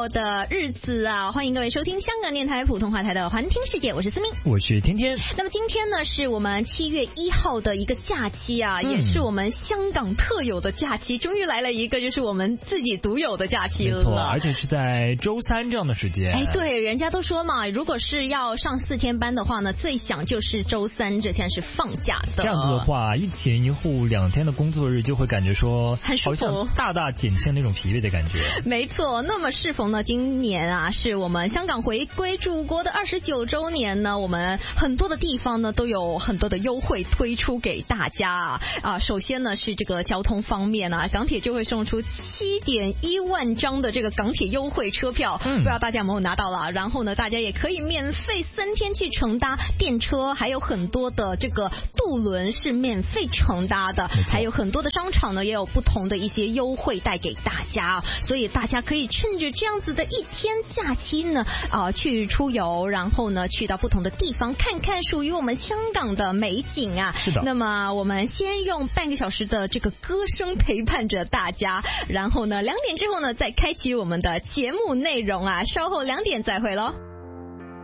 号的日子啊，欢迎各位收听香港电台普通话台的环听世界，我是思明， 我是天天。 那么今天呢是我们7月1号的一个假期啊，也是我们香港特有的假期，终于来了一个就是我们自己独有的假期了。 没错，而且是在周三这样的时间。 哎，对，人家都说嘛，如果是要上4天班的话呢，最想就是周三这天是放假的。 这样子的话，一前一后2天的工作日就会感觉说很舒服， 好像大大减轻那种疲惫的感觉。 没错，那么适逢呢今年啊是我们香港回归祖国的29周年呢，我们很多的地方呢都有很多的优惠推出给大家啊。首先呢是这个交通方面啊，港铁就会送出7.1万张的这个港铁优惠车票，不知道大家有没有拿到啦。然后呢大家也可以免费3天去乘搭电车，还有很多的这个渡轮是免费乘搭的，还有很多的商场呢也有不同的一些优惠带给大家，所以大家可以趁着这样子的一天假期呢去出游，然后呢去到不同的地方看看属于我们香港的美景啊。 是的。 那么我们先用半个小时的这个歌声陪伴着大家，然后呢2点之后呢再开启我们的节目内容啊，稍后2点再会咯。